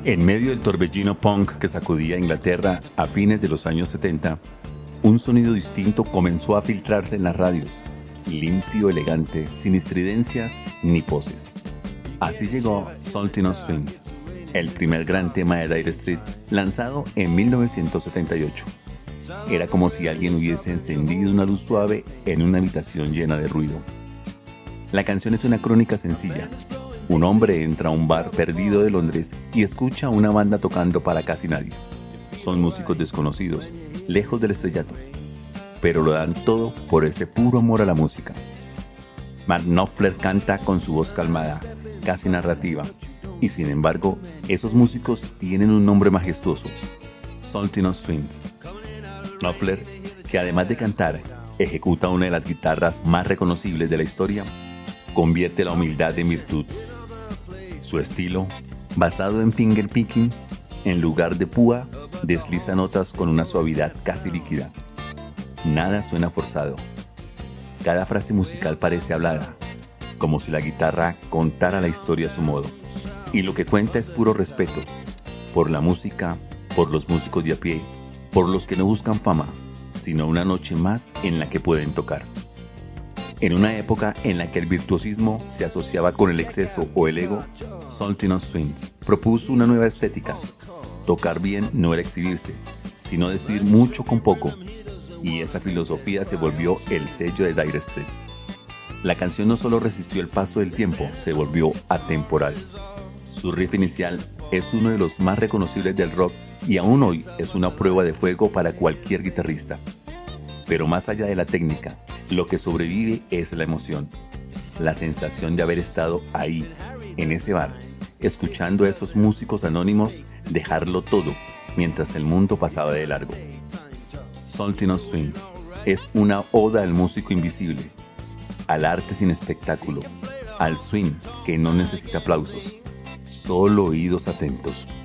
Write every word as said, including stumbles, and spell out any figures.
En medio del torbellino punk que sacudía Inglaterra a fines de los años setenta, un sonido distinto comenzó a filtrarse en las radios, limpio, elegante, sin estridencias ni poses. Así llegó Salty No Strings, el primer gran tema de Dire Straits, lanzado en mil novecientos setenta y ocho. Era como si alguien hubiese encendido una luz suave en una habitación llena de ruido. La canción es una crónica sencilla. Un hombre entra a un bar perdido de Londres y escucha a una banda tocando para casi nadie. Son músicos desconocidos, lejos del estrellato, pero lo dan todo por ese puro amor a la música. Mark Knopfler canta con su voz calmada, casi narrativa, y sin embargo, esos músicos tienen un nombre majestuoso: Salty No Strings. Knopfler, que además de cantar, ejecuta una de las guitarras más reconocibles de la historia, convierte la humildad en virtud. Su estilo, basado en finger picking, en lugar de púa, desliza notas con una suavidad casi líquida. Nada suena forzado. Cada frase musical parece hablada, como si la guitarra contara la historia a su modo. Y lo que cuenta es puro respeto, por la música, por los músicos de a pie, por los que no buscan fama, sino una noche más en la que pueden tocar. En una época en la que el virtuosismo se asociaba con el exceso o el ego, Salty No Strings propuso una nueva estética. Tocar bien no era exhibirse, sino decir mucho con poco, y esa filosofía se volvió el sello de Dire Straits. La canción no solo resistió el paso del tiempo, se volvió atemporal. Su riff inicial es uno de los más reconocibles del rock y aún hoy es una prueba de fuego para cualquier guitarrista. Pero más allá de la técnica, lo que sobrevive es la emoción, la sensación de haber estado ahí, en ese bar, escuchando a esos músicos anónimos dejarlo todo mientras el mundo pasaba de largo. Salty No Strings es una oda al músico invisible, al arte sin espectáculo, al swing que no necesita aplausos, solo oídos atentos.